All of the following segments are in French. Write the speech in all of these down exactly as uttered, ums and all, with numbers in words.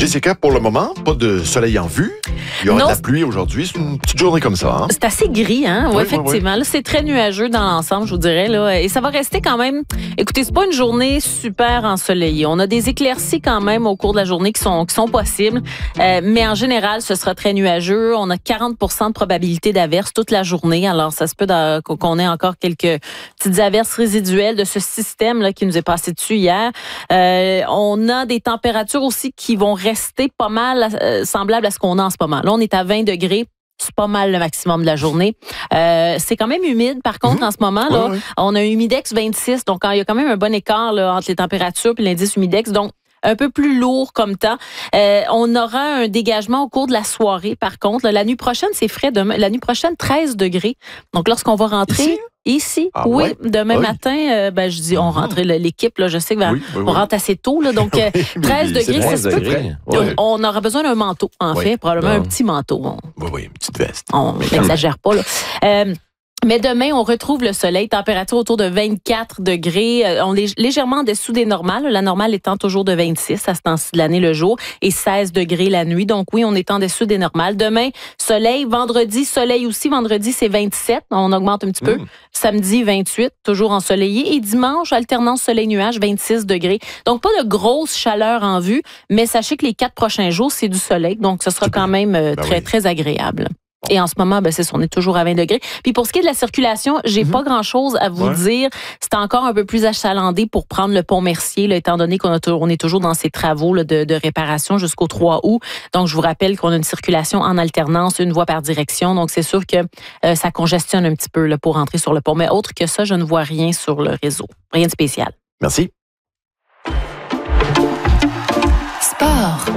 Jessica, pour le moment, pas de soleil en vue. Il y aura Non. de la pluie aujourd'hui. C'est une petite journée comme ça. Hein? C'est assez gris, hein? Oui, Oui, effectivement. oui, Là, c'est très nuageux dans l'ensemble, je vous dirais. Là. Et ça va rester quand même... Écoutez, c'est pas une journée super ensoleillée. On a des éclaircies quand même au cours de la journée qui sont, qui sont possibles. Euh, mais en général, ce sera très nuageux. On a quarante pour cent de probabilité d'averses toute la journée. Alors, ça se peut dans, qu'on ait encore quelques petites averses résiduelles de ce système-là qui nous est passé dessus hier. Euh, on a des températures aussi qui vont rester pas mal euh, semblables à ce qu'on a en ce moment. Là, on est à vingt degrés. C'est pas mal le maximum de la journée. Euh, c'est quand même humide, par contre, mmh. en ce moment. Là, oui, oui. On a un humidex vingt-six, donc il y a quand même un bon écart là, entre les températures et l'indice humidex. Donc, un peu plus lourd comme temps. Euh, on aura un dégagement au cours de la soirée, par contre. Là, la nuit prochaine, c'est frais. Demain, la nuit prochaine, treize degrés. Donc, lorsqu'on va rentrer... Ici? Ici, ah, oui. Ouais. Demain oui. matin, euh, ben, je dis, on rentrait l'équipe, là, je sais qu'on oui, oui, oui. rentre assez tôt, là, donc euh, treize degrés, c'est ça. Ouais. On aura besoin d'un manteau, en oui. fait, probablement bon. un petit manteau. On, oui, oui, une petite veste. On n'exagère pas, là. Euh, Mais demain, on retrouve le soleil, température autour de vingt-quatre degrés. On est légèrement en dessous des normales. La normale étant toujours de vingt-six à ce temps-ci de l'année le jour et seize degrés la nuit. Donc oui, on est en dessous des normales. Demain, soleil. Vendredi, soleil aussi. Vendredi, c'est vingt-sept. On augmente un petit peu. Mmh. Samedi, vingt-huit, toujours ensoleillé. Et dimanche, alternance soleil-nuage, vingt-six degrés. Donc pas de grosse chaleur en vue, mais sachez que les quatre prochains jours, c'est du soleil. Donc ce sera Super. quand même euh, ben très, oui. très agréable. Et en ce moment, ben, c'est ça, on est toujours à vingt degrés. Puis pour ce qui est de la circulation, j'ai mm-hmm. pas grand-chose à vous ouais. dire. C'est encore un peu plus achalandé pour prendre le pont Mercier, là, étant donné qu'on a on est toujours dans ces travaux là, de, de réparation jusqu'au trois août. Donc, je vous rappelle qu'on a une circulation en alternance, une voie par direction. Donc, c'est sûr que euh, ça congestionne un petit peu là, pour rentrer sur le pont. Mais autre que ça, je ne vois rien sur le réseau. Rien de spécial. Merci. Sport.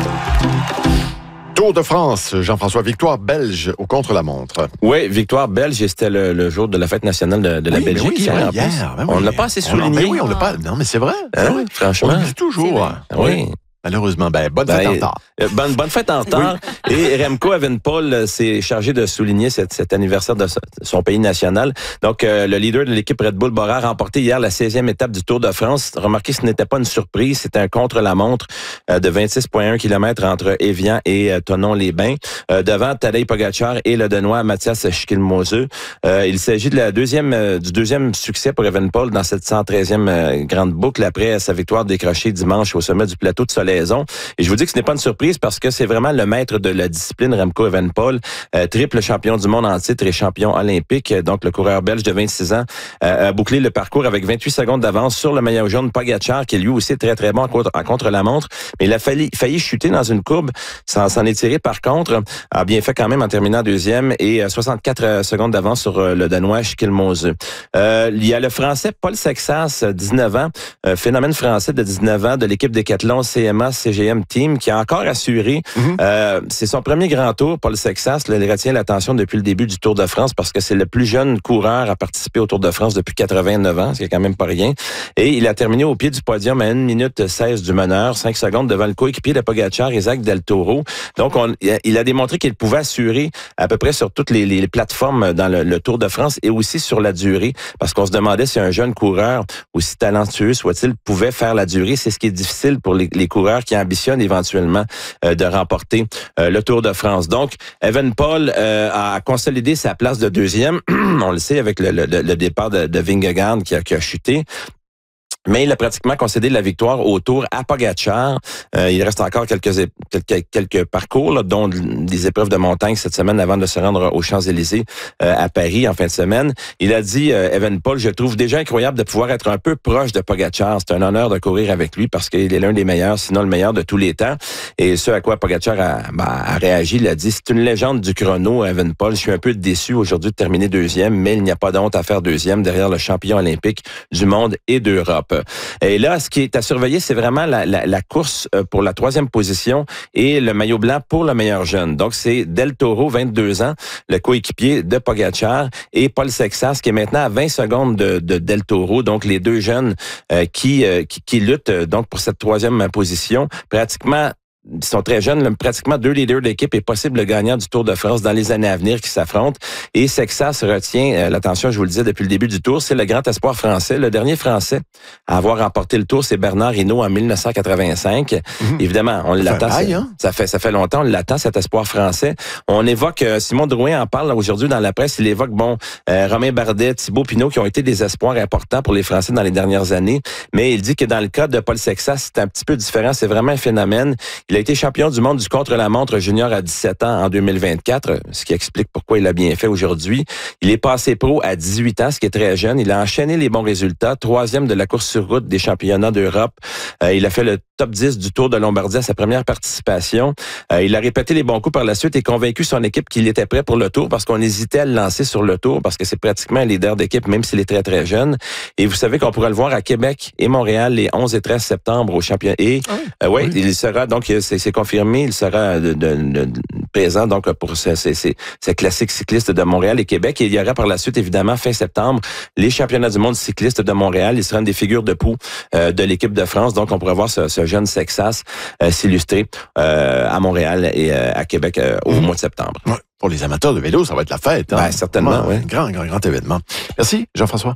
Tour de France, Jean-François, victoire belge au contre-la-montre. Oui, victoire belge, et c'était le, le jour de la fête nationale de, de la oui, Belgique. Oui, hier, vrai, en hier, plus. Ben on oui. ne l'a pas assez souligné. Ben oui, on l'a pas. Non, mais c'est vrai. Hein? Oui. Franchement. On le dit toujours. Oui. Malheureusement, ben, bonne fête ben, en retard. Euh, bonne, bonne fête en retard. Oui. Et Remco Evenepoel euh, s'est chargé de souligner cet, cet anniversaire de son pays national. Donc, euh, le leader de l'équipe Red Bull Bora a remporté hier la seizième étape du Tour de France. Remarquez, ce n'était pas une surprise, c'était un contre-la-montre euh, de vingt-six virgule un kilomètres entre Évian et euh, Thonon-les-Bains. Euh, devant Tadej Pogacar et le Danois Mathias Schilmose. Euh, il s'agit de la deuxième, euh, du deuxième succès pour Evenepoel dans cette cent treizième euh, grande boucle après sa victoire décrochée dimanche au sommet du plateau de Solaizon. Et je vous dis que ce n'est pas une surprise parce que c'est vraiment le maître de la discipline, Remco Evenepoel, euh, triple champion du monde en titre et champion olympique. Donc, le coureur belge de vingt-six ans euh, a bouclé le parcours avec vingt-huit secondes d'avance sur le maillot jaune Pogacar, qui est lui aussi très, très bon en contre-la-montre. Mais il a failli, failli chuter dans une courbe. Ça s'en est tiré, par contre, a bien fait quand même en terminant deuxième et soixante-quatre secondes d'avance sur le Danois Schilmose. Euh, il y a le Français Paul Sexas, dix-neuf ans, euh, phénomène français de dix-neuf ans de l'équipe Décathlon C M A C G M Team, qui a encore assuré. Mm-hmm. Euh, c'est son premier grand tour, Paul Sexas. Là, il retient l'attention depuis le début du Tour de France parce que c'est le plus jeune coureur à participer au Tour de France depuis quatre-vingt-neuf ans, ce qui est quand même pas rien. Et il a terminé au pied du podium à une minute seize du meneur, cinq secondes devant le coéquipier de Pogacar, Isaac Del Toro. Donc, on, il a démontré qu'il pouvait assurer à peu près sur toutes les, les plateformes dans le, le Tour de France et aussi sur la durée, parce qu'on se demandait si un jeune coureur, aussi talentueux soit-il, pouvait faire la durée. C'est ce qui est difficile pour les, les coureurs qui ambitionnent éventuellement euh, de remporter euh, le Tour de France. Donc, Evenepoel euh, a consolidé sa place de deuxième. On le sait avec le, le, le départ de, de Vingegaard qui a, qui a chuté. Mais il a pratiquement concédé la victoire au Tour à Pogacar. Euh, il reste encore quelques quelques, quelques parcours, là, dont des épreuves de montagne cette semaine avant de se rendre aux Champs-Élysées euh, à Paris en fin de semaine. Il a dit, euh, Evenepoel, je trouve déjà incroyable de pouvoir être un peu proche de Pogacar. C'est un honneur de courir avec lui parce qu'il est l'un des meilleurs, sinon le meilleur de tous les temps. Et ce à quoi Pogacar a, ben, a réagi, il a dit, c'est une légende du chrono, Evenepoel. Je suis un peu déçu aujourd'hui de terminer deuxième, mais il n'y a pas de honte à faire deuxième derrière le champion olympique du monde et d'Europe. Et là, ce qui est à surveiller, c'est vraiment la, la, la course pour la troisième position et le maillot blanc pour le meilleur jeune. Donc, c'est Del Toro, vingt-deux ans, le coéquipier de Pogacar, et Paul Sexas, qui est maintenant à vingt secondes de, de Del Toro. Donc, les deux jeunes euh, qui, euh, qui qui luttent donc pour cette troisième position. Pratiquement ils sont très jeunes, là, pratiquement deux leaders d'équipe et possible le gagnant du Tour de France dans les années à venir qui s'affrontent. Et Sexas retient euh, l'attention, je vous le disais depuis le début du Tour, c'est le grand espoir français. Le dernier Français à avoir remporté le Tour, c'est Bernard Hinault en mille neuf cent quatre-vingt-cinq. Mmh. Évidemment, on l'attend. Ça, hein? ça fait ça fait longtemps, on l'attend, cet espoir français. On évoque, euh, Simon Drouin en parle là, aujourd'hui dans la presse, il évoque, bon, euh, Romain Bardet, Thibaut Pinot qui ont été des espoirs importants pour les Français dans les dernières années. Mais il dit que dans le cas de Paul Sexas, c'est un petit peu différent. C'est vraiment un phénomène. Il a été champion du monde du contre-la-montre junior à dix-sept ans en deux mille vingt-quatre, ce qui explique pourquoi il a bien fait aujourd'hui. Il est passé pro à dix-huit ans, ce qui est très jeune. Il a enchaîné les bons résultats. Troisième de la course sur route des championnats d'Europe. Euh, il a fait le top dix du Tour de Lombardie à sa première participation. Euh, il a répété les bons coups par la suite et convaincu son équipe qu'il était prêt pour le Tour parce qu'on hésitait à le lancer sur le Tour parce que c'est pratiquement un leader d'équipe, même s'il est très, très jeune. Et vous savez qu'on pourra le voir à Québec et Montréal les onze et treize septembre au championnat. Et ah oui, euh, ouais, oui, il sera, donc c'est, c'est confirmé, il sera de, de, de, présent donc pour ce, ce, ce, ce classique cycliste de Montréal et Québec. Et il y aura par la suite, évidemment, fin septembre, les championnats du monde cycliste de Montréal. Il sera une des figures de proue euh, de l'équipe de France. Donc, on pourra voir ce, ce jeune Sexas euh, s'illustrer euh, à Montréal et euh, à Québec euh, au mmh. mois de septembre. Ouais. Pour les amateurs de vélo, ça va être la fête. Hein? Ben, certainement, oui. Grand, grand, grand événement. Merci, Jean-François.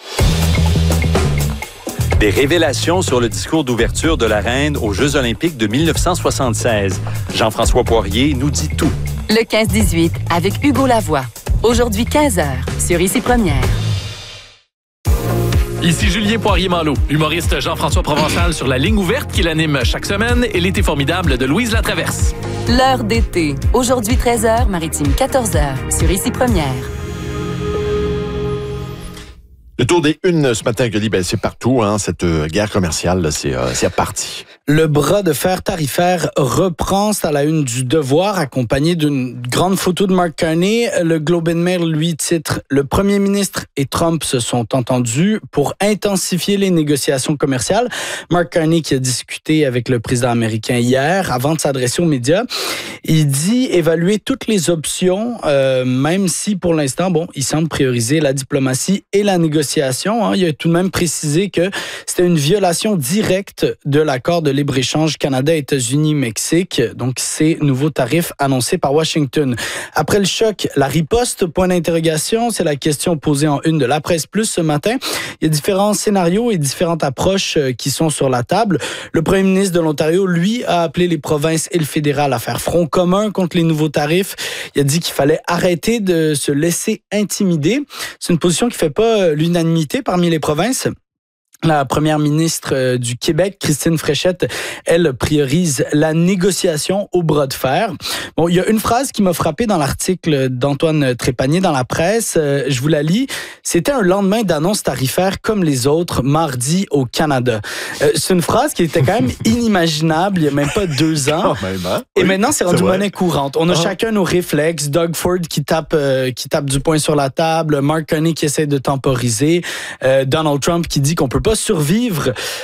Des révélations sur le discours d'ouverture de la reine aux Jeux olympiques de dix-neuf cent soixante-seize. Jean-François Poirier nous dit tout. Le quinze dix-huit avec Hugo Lavoie. Aujourd'hui quinze heures sur Ici Première. Ici Julien Poirier-Malo, humoriste Jean-François Provençal sur la ligne ouverte qu'il anime chaque semaine et l'été formidable de Louise Latraverse. L'heure d'été. Aujourd'hui treize heures, Maritime quatorze heures sur Ici Première. Le tour des unes ce matin, Gueuli, ben, c'est partout, hein, cette euh, guerre commerciale, là, c'est, euh, c'est reparti. Le bras de fer tarifaire reprend, c'est à la une du Devoir, accompagné d'une grande photo de Mark Carney. Le Globe and Mail, lui, titre « Le premier ministre et Trump se sont entendus pour intensifier les négociations commerciales ». Mark Carney, qui a discuté avec le président américain hier, avant de s'adresser aux médias, il dit évaluer toutes les options, euh, même si, pour l'instant, bon, il semble prioriser la diplomatie et la négociation. Hein. Il a tout de même précisé que c'était une violation directe de l'accord de libre-échange Canada-États-Unis-Mexique, donc ces nouveaux tarifs annoncés par Washington. Après le choc, la riposte, point d'interrogation, c'est la question posée en une de la Presse Plus ce matin. Il y a différents scénarios et différentes approches qui sont sur la table. Le premier ministre de l'Ontario, lui, a appelé les provinces et le fédéral à faire front commun contre les nouveaux tarifs. Il a dit qu'il fallait arrêter de se laisser intimider. C'est une position qui fait pas l'unanimité parmi les provinces. La première ministre du Québec, Christine Fréchette, elle priorise la négociation au bras de fer. Bon, il y a une phrase qui m'a frappé dans l'article d'Antoine Trépanier dans la presse. Je vous la lis. C'était un lendemain d'annonce tarifaire comme les autres, mardi au Canada. C'est une phrase qui était quand même inimaginable il y a même pas deux ans. Oh, même, hein? Et oui, maintenant, c'est rendu c'est monnaie courante. On a ah. chacun nos réflexes. Doug Ford qui tape, euh, qui tape du poing sur la table. Mark Carney qui essaie de temporiser. Euh, Donald Trump qui dit qu'on peut pas survivre